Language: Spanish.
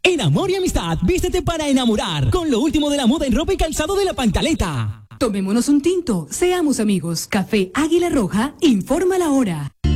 En Amor y Amistad, vístete para enamorar con lo último de la moda en ropa y calzado de La Pantaleta. Tomémonos un tinto, seamos amigos. Café Águila Roja, informa la hora.